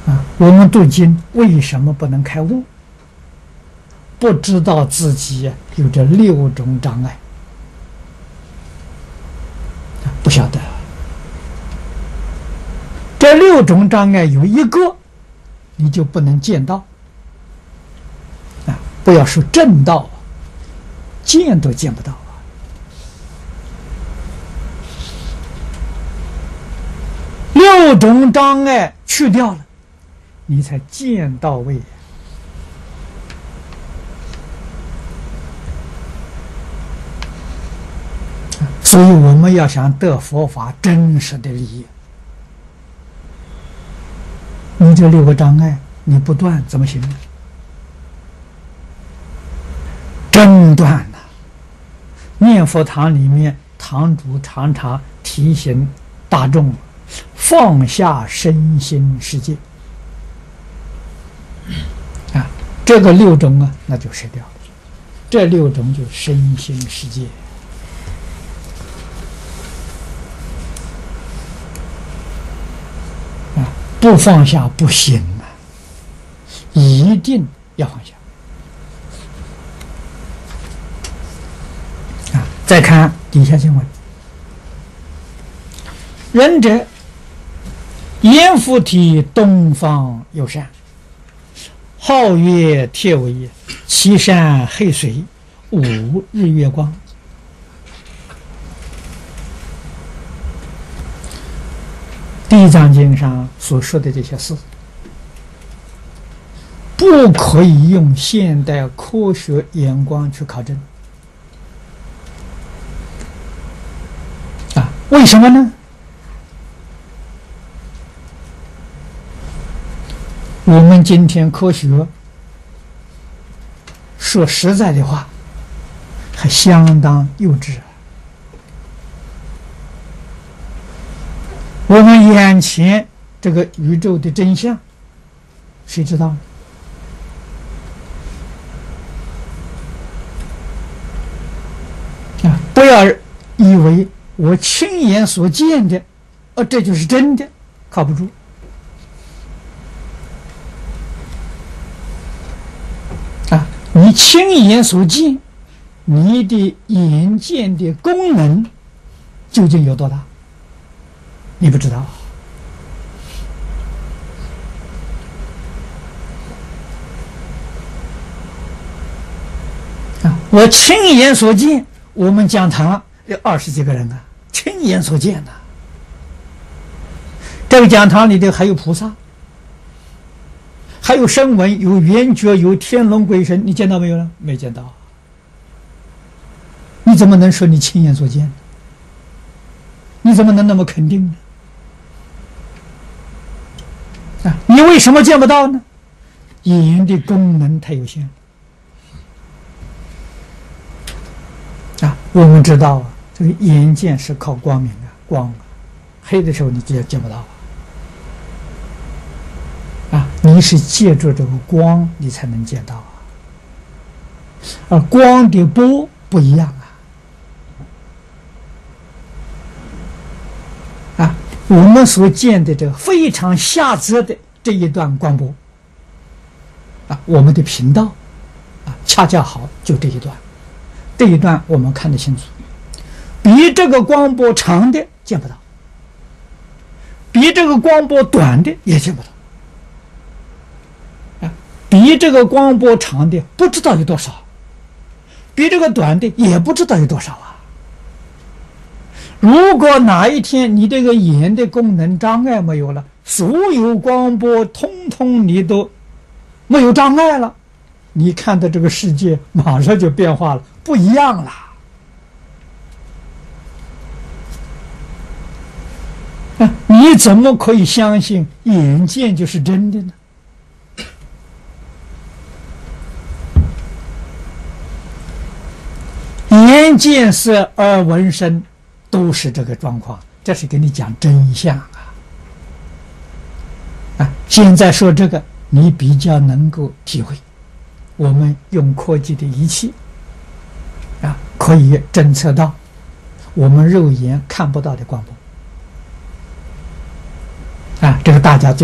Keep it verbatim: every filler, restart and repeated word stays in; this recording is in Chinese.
啊，我们读经为什么不能开悟？不知道自己有这六种障碍，不晓得。这六种障碍有一个，你就不能见到。啊，不要说正道，见都见不到。六种障碍去掉了，你才见到位。所以我们要想得佛法真实的利益，你这六个障碍你不断怎么行呢？真断了。念佛堂里面，堂主常常提醒大众放下身心世界啊，这个六种啊，那就失掉了。这六种就是身心世界。不放下不行啊，一定要放下。啊，再看底下经文：仁者，阎浮提东方有山，皓月铁围，其山黑水，无日月光。地藏经上所说的这些事，不可以用现代科学眼光去考证啊？为什么呢？我们今天科学说实在的话，还相当幼稚。我们眼前这个宇宙的真相，谁知道呢？啊，不要以为我亲眼所见的，呃，这就是真的，靠不住。啊，你亲眼所见，你的眼见的功能究竟有多大？你不知道啊！我亲眼所见，我们讲堂有二十几个人啊，亲眼所见的。这个讲堂里头还有菩萨，还有声闻，有圆觉，有天龙鬼神，你见到没有呢？没见到。你怎么能说你亲眼所见呢？你怎么能那么肯定呢？啊，你为什么见不到呢？眼的功能太有限。啊，我们知道啊，这个眼见是靠光明啊，光啊，黑的时候你就见不到啊。啊，你是借助这个光，你才能见到啊。而光的波不一样啊。啊，我们所见的这个非常狭窄的这一段光波啊，我们的频道啊，恰恰好就这一段，这一段我们看得清楚，比这个光波长的见不到，比这个光波短的也见不到啊，比这个光波长的不知道有多少，比这个短的也不知道有多少啊。如果哪一天你这个眼的功能障碍没有了，所有光波通通你都没有障碍了，你看的这个世界马上就变化了，不一样了。啊，你怎么可以相信眼见就是真的呢？眼见是耳闻声都是这个状况，这是给你讲真相啊！啊，现在说这个，你比较能够体会。我们用科技的仪器啊，可以侦测到我们肉眼看不到的光波啊，这个大家最